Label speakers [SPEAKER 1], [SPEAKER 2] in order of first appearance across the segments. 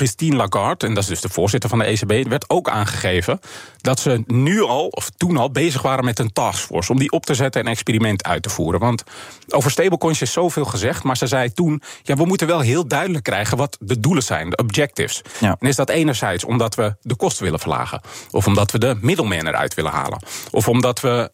[SPEAKER 1] Christine Lagarde, en dat is dus de voorzitter van de ECB, werd ook aangegeven dat ze nu al, of toen al, bezig waren met een taskforce om die op te zetten en een experiment uit te voeren. Want over stablecoins is zoveel gezegd, maar ze zei toen, ja, we moeten wel heel duidelijk krijgen wat de doelen zijn, de objectives. Ja. En is dat enerzijds omdat we de kosten willen verlagen, of omdat we de middleman eruit willen halen, of omdat we,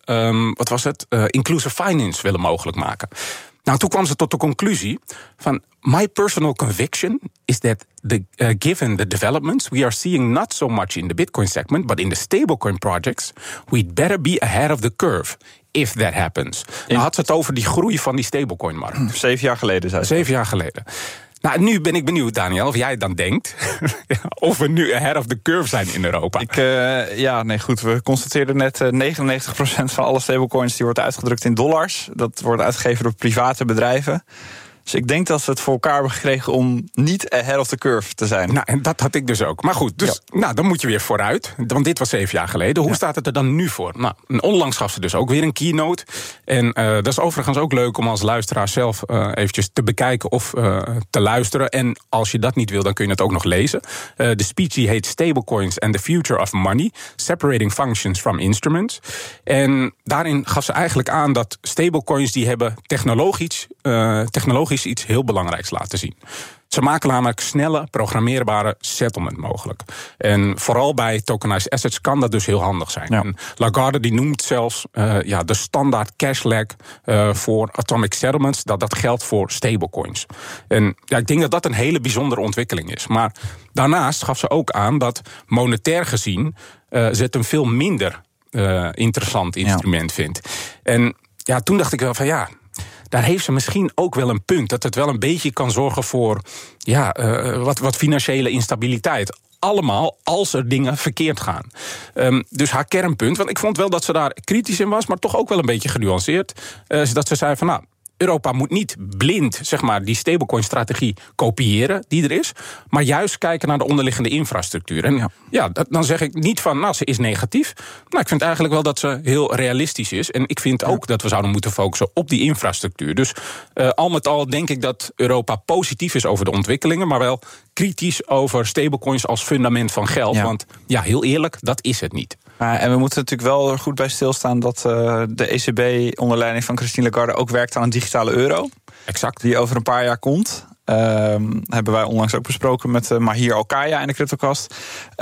[SPEAKER 1] inclusive finance willen mogelijk maken. Nou, toen kwam ze tot de conclusie van, my personal conviction is that given the developments we are seeing not so much in the Bitcoin segment, but in the stablecoin projects, we'd better be ahead of the curve if that happens. Nou had ze het over die groei van die stablecoin-markt.
[SPEAKER 2] 7 jaar geleden, zei ze.
[SPEAKER 1] 7 jaar geleden. Nou, nu ben ik benieuwd, Daniel, of jij dan denkt of we nu ahead of the curve zijn in Europa.
[SPEAKER 2] Goed. We constateerden net 99% van alle stablecoins die wordt uitgedrukt in dollars. Dat wordt uitgegeven door private bedrijven. Dus ik denk dat we het voor elkaar hebben gekregen om niet ahead of the curve te zijn.
[SPEAKER 1] Nou, en dat had ik dus ook. Maar goed, dus dan moet je weer vooruit. Want dit was 7 jaar geleden. Hoe staat het er dan nu voor? Nou, onlangs gaf ze dus ook weer een keynote. En dat is overigens ook leuk om als luisteraar zelf eventjes te bekijken of te luisteren. En als je dat niet wil, dan kun je het ook nog lezen. De speech die heet Stablecoins and the Future of Money, Separating Functions from Instruments. En daarin gaf ze eigenlijk aan dat stablecoins die hebben technologisch iets heel belangrijks laten zien. Ze maken namelijk snelle, programmeerbare settlement mogelijk. En vooral bij tokenized assets kan dat dus heel handig zijn. Ja. En Lagarde die noemt zelfs de standaard cash lag voor atomic settlements, dat geldt voor stablecoins. En ja, ik denk dat dat een hele bijzondere ontwikkeling is. Maar daarnaast gaf ze ook aan dat monetair gezien ze het een veel minder interessant instrument vindt. En ja, toen dacht ik wel van daar heeft ze misschien ook wel een punt. Dat het wel een beetje kan zorgen voor wat financiële instabiliteit. Allemaal als er dingen verkeerd gaan. Dus haar kernpunt, want ik vond wel dat ze daar kritisch in was, maar toch ook wel een beetje genuanceerd. Dat ze zei van Europa moet niet blind, zeg maar, die stablecoin-strategie kopiëren die er is, maar juist kijken naar de onderliggende infrastructuur. En dan zeg ik niet van, ze is negatief. Nou, ik vind eigenlijk wel dat ze heel realistisch is. En ik vind ook dat we zouden moeten focussen op die infrastructuur. Dus al met al denk ik dat Europa positief is over de ontwikkelingen, maar wel kritisch over stablecoins als fundament van geld. Ja. Want heel eerlijk, dat is het niet.
[SPEAKER 2] En we moeten natuurlijk wel er goed bij stilstaan dat de ECB onder leiding van Christine Lagarde ook werkt aan een digitale euro.
[SPEAKER 1] Exact.
[SPEAKER 2] Die over een paar jaar komt. Hebben wij onlangs ook besproken met Mahir Alkaya in de CryptoCast.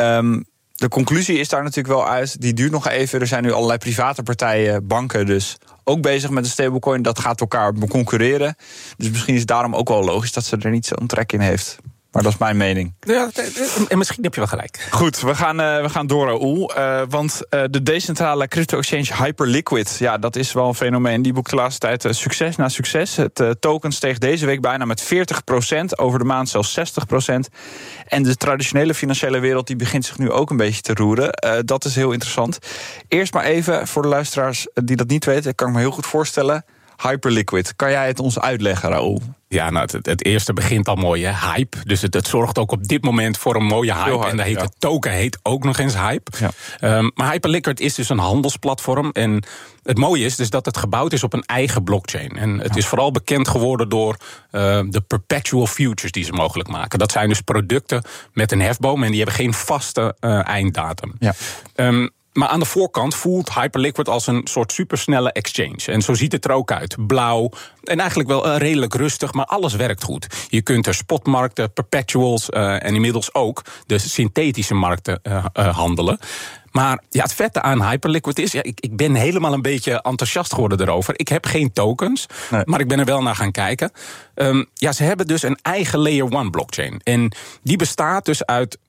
[SPEAKER 2] De conclusie is daar natuurlijk wel uit. Die duurt nog even. Er zijn nu allerlei private partijen, banken dus ook bezig met de stablecoin. Dat gaat elkaar concurreren. Dus misschien is het daarom ook wel logisch dat ze er niet zo'n trek in heeft. Maar dat is mijn mening.
[SPEAKER 1] Ja, en misschien heb je wel gelijk.
[SPEAKER 2] Goed, we gaan door, Raoul. Want de decentrale crypto-exchange Hyperliquid, dat is wel een fenomeen. Die boekt de laatste tijd succes na succes. Het token steeg deze week bijna met 40%, over de maand zelfs 60%. En de traditionele financiële wereld die begint zich nu ook een beetje te roeren. Dat is heel interessant. Eerst maar even, voor de luisteraars die dat niet weten, kan ik me heel goed voorstellen. Hyperliquid, kan jij het ons uitleggen, Raoul?
[SPEAKER 1] Ja, het eerste begint al mooi, hè? Hype. Dus het zorgt ook op dit moment voor een mooie hype. En de token heet ook nog eens Hype. Ja. Maar Hyperliquid is dus een handelsplatform. En het mooie is dus dat het gebouwd is op een eigen blockchain. En het is vooral bekend geworden door de perpetual futures die ze mogelijk maken. Dat zijn dus producten met een hefboom en die hebben geen vaste einddatum. Ja. Maar aan de voorkant voelt Hyperliquid als een soort supersnelle exchange. En zo ziet het er ook uit. Blauw en eigenlijk wel redelijk rustig, maar alles werkt goed. Je kunt er spotmarkten, perpetuals en inmiddels ook de synthetische markten handelen. Maar het vette aan Hyperliquid is, ik ben helemaal een beetje enthousiast geworden erover. Ik heb geen tokens, maar ik ben er wel naar gaan kijken. Ze hebben dus een eigen Layer 1 blockchain. En die bestaat dus uit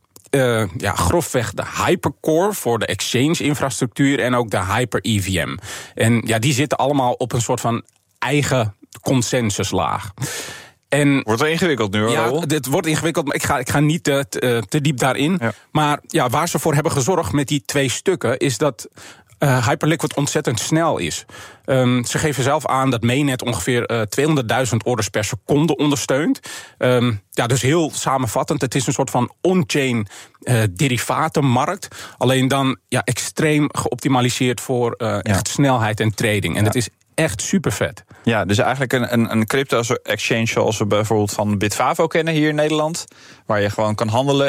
[SPEAKER 1] grofweg de Hypercore voor de exchange-infrastructuur en ook de Hyper-EVM. En die zitten allemaal op een soort van eigen consensuslaag.
[SPEAKER 2] Wordt wel ingewikkeld nu, hoor.
[SPEAKER 1] Ja, dit wordt ingewikkeld, maar ik ga niet te diep daarin. Ja. Maar waar ze voor hebben gezorgd met die 2 stukken is dat Hyperliquid ontzettend snel is. Ze geven zelf aan dat Mainnet ongeveer 200.000 orders per seconde ondersteunt. Dus heel samenvattend, het is een soort van on-chain derivatenmarkt. Alleen dan extreem geoptimaliseerd voor echt snelheid en trading. En het is echt super vet.
[SPEAKER 2] Ja, dus eigenlijk een crypto-exchange zoals we bijvoorbeeld van Bitfavo kennen hier in Nederland. Waar je gewoon kan handelen.